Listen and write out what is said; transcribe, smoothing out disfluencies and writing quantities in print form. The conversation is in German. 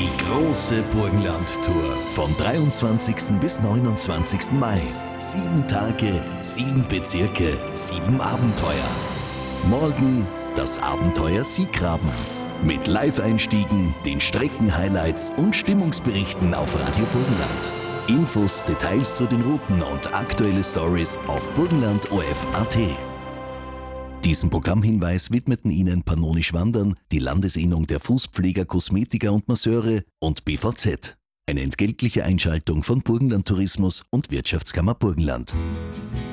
Die große Burgenland-Tour vom 23. bis 29. Mai. 7 Tage, 7 Bezirke, 7 Abenteuer. Morgen das Abenteuer Siegraben. Mit Live-Einstiegen, den Strecken-Highlights und Stimmungsberichten auf Radio Burgenland. Infos, Details zu den Routen und aktuelle Stories auf burgenland.orf.at. Diesen Programmhinweis widmeten Ihnen Pannonisch Wandern, die Landesinnung der Fußpfleger, Kosmetiker und Masseure und BVZ. Eine entgeltliche Einschaltung von Burgenland Tourismus und Wirtschaftskammer Burgenland.